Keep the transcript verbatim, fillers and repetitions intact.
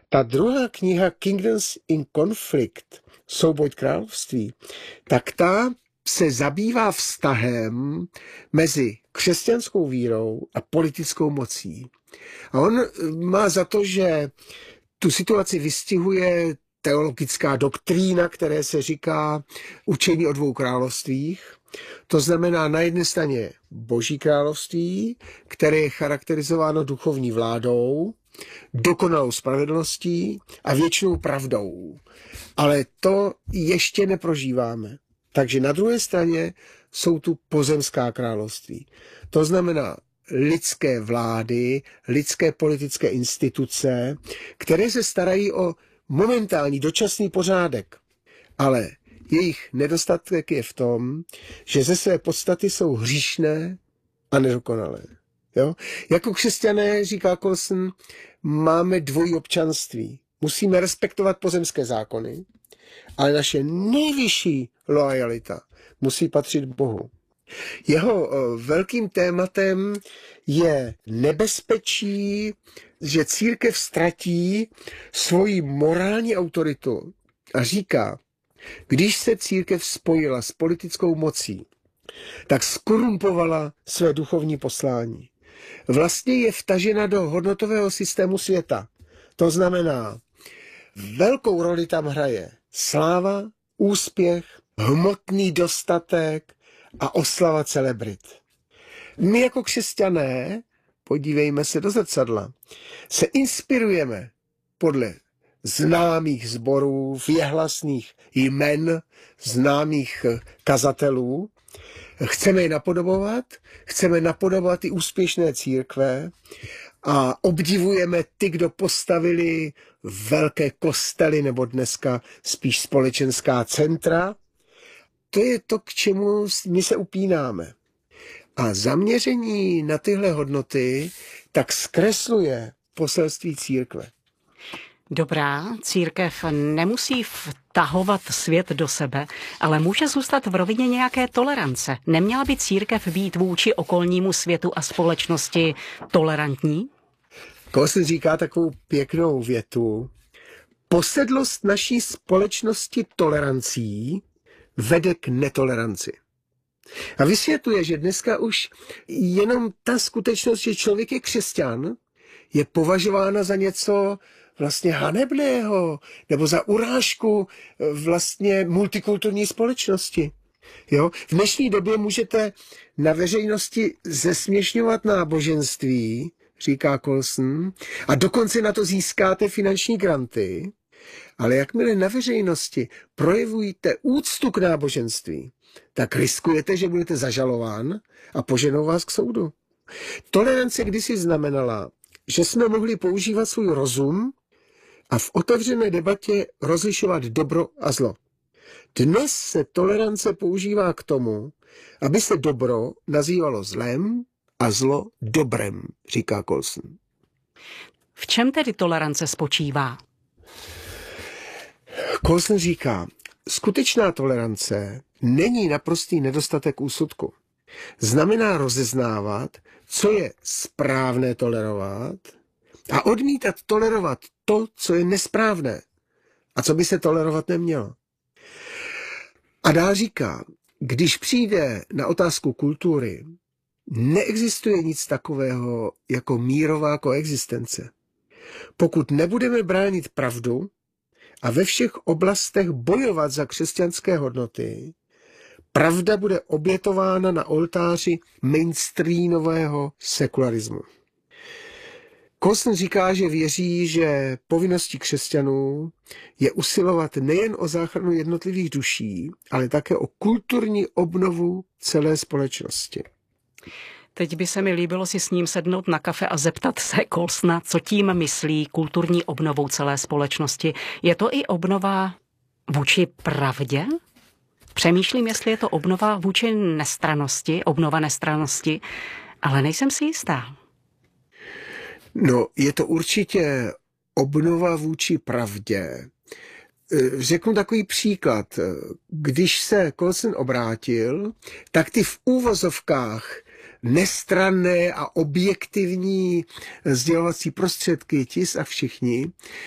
Ta druhá kniha Kingdoms in Conflict, Souboj království, tak ta se zabývá vztahem mezi křesťanskou vírou a politickou mocí. A on má za to, že tu situaci vystihuje teologická doktrína, které se říká učení o dvou královstvích. To znamená na jedné straně Boží království, které je charakterizováno duchovní vládou, dokonalou spravedlností a věčnou pravdou. Ale to ještě neprožíváme. Takže na druhé straně jsou tu pozemská království. To znamená lidské vlády, lidské politické instituce, které se starají o momentální dočasný pořádek. Ale jejich nedostatek je v tom, že ze své podstaty jsou hříšné a nedokonalé. Jo? Jako křesťané, říká Colson, máme dvojí občanství. Musíme respektovat pozemské zákony, ale naše nejvyšší loajalita musí patřit Bohu. Jeho velkým tématem je nebezpečí, že církev ztratí svoji morální autoritu a říká, když se církev spojila s politickou mocí, tak skorumpovala své duchovní poslání. Vlastně je vtažena do hodnotového systému světa. To znamená, velkou roli tam hraje sláva, úspěch, hmotný dostatek a oslava celebrit. My jako křesťané, podívejme se do zrcadla, se inspirujeme podle známých sborů, věhlasných jmen, známých kazatelů. Chceme je napodobovat, chceme napodobovat i úspěšné církve a obdivujeme ty, kdo postavili velké kostely nebo dneska spíš společenská centra. To je to, k čemu my se upínáme. A zaměření na tyhle hodnoty tak zkresluje poselství církve. Dobrá, církev nemusí vtahovat svět do sebe, ale může zůstat v rovině nějaké tolerance. Neměla by církev být vůči okolnímu světu a společnosti tolerantní? Colson říká takovou pěknou větu. Posedlost naší společnosti tolerancí vede k netoleranci. A vysvětluje, že dneska už jenom ta skutečnost, že člověk je křesťan, je považována za něco vlastně hanebného, nebo za urážku vlastně multikulturní společnosti. Jo? V dnešní době můžete na veřejnosti zesměšňovat náboženství, říká Colson, a dokonce na to získáte finanční granty, ale jakmile na veřejnosti projevujete úctu k náboženství, tak riskujete, že budete zažalován a poženou vás k soudu. Tolerance kdysi znamenala, že jsme mohli používat svůj rozum a v otevřené debatě rozlišovat dobro a zlo. Dnes se tolerance používá k tomu, aby se dobro nazývalo zlem a zlo dobrem, říká Colson. V čem tedy tolerance spočívá? Colson říká, skutečná tolerance není naprostý nedostatek úsudku. Znamená rozeznávat, co je správné tolerovat a odmítat tolerovat to, co je nesprávné a co by se tolerovat nemělo. A dál říká, když přijde na otázku kultury, neexistuje nic takového jako mírová koexistence. Pokud nebudeme bránit pravdu a ve všech oblastech bojovat za křesťanské hodnoty, pravda bude obětována na oltáři mainstreamového sekularismu. Colson říká, že věří, že povinností křesťanů je usilovat nejen o záchranu jednotlivých duší, ale také o kulturní obnovu celé společnosti. Teď by se mi líbilo si s ním sednout na kafe a zeptat se Colsona, co tím myslí kulturní obnovou celé společnosti. Je to i obnova vůči pravdě? Přemýšlím, jestli je to obnova vůči nestrannosti, obnova nestrannosti, ale nejsem si jistá. No, je to určitě obnova vůči pravdě. Řeknu takový příklad. Když se Colson obrátil, tak ty v úvozovkách nestranné a objektivní sdělovací prostředky, tis a všichni,